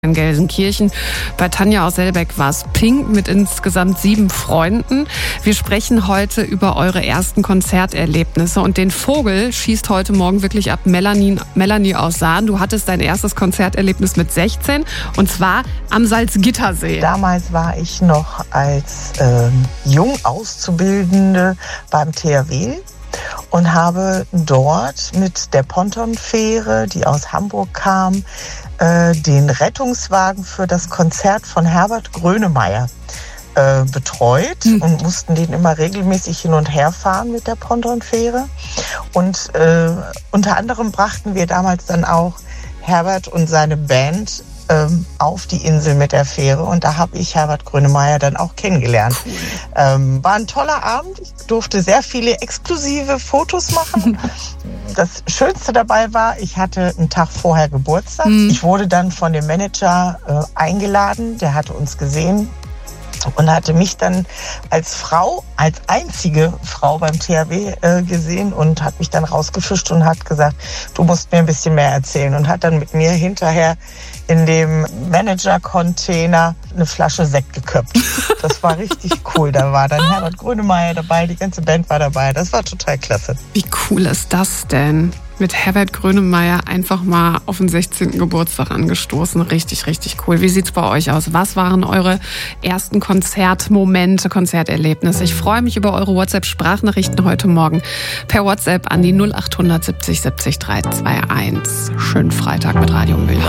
in Gelsenkirchen. Bei Tanja aus Selbeck war es Pink mit insgesamt 7 Freunden. Wir sprechen heute über eure ersten Konzerterlebnisse und den Vogel schießt heute Morgen wirklich ab. Melanie aus Sahn, du hattest dein erstes Konzerterlebnis mit 16 und zwar am Salzgittersee. Damals war ich noch als Jungauszubildende beim THW und habe dort mit der Pontonfähre, die aus Hamburg kam, den Rettungswagen für das Konzert von Herbert Grönemeyer betreut und mussten den immer regelmäßig hin und her fahren mit der Pontonfähre. Und unter anderem brachten wir damals dann auch Herbert und seine Band auf die Insel mit der Fähre und da habe ich Herbert Grönemeyer dann auch kennengelernt. Cool. War ein toller Abend. Ich durfte sehr viele exklusive Fotos machen. Das Schönste dabei war, ich hatte einen Tag vorher Geburtstag. Ich wurde dann von dem Manager eingeladen, der hatte uns gesehen und hatte mich dann als Frau, als einzige Frau beim THW gesehen und hat mich dann rausgefischt und hat gesagt, du musst mir ein bisschen mehr erzählen und hat dann mit mir hinterher in dem Manager-Container eine Flasche Sekt geköpft. Das war richtig cool. Da war dann Herbert Grönemeyer dabei, die ganze Band war dabei. Das war total klasse. Wie cool ist das denn? Mit Herbert Grönemeyer einfach mal auf den 16. Geburtstag angestoßen. Richtig, richtig cool. Wie sieht's bei euch aus? Was waren eure ersten Konzertmomente, Konzerterlebnisse? Ich freue mich über eure WhatsApp-Sprachnachrichten heute Morgen per WhatsApp an die 0800 70 70 321. Schönen Freitag mit Radio Mühlheim.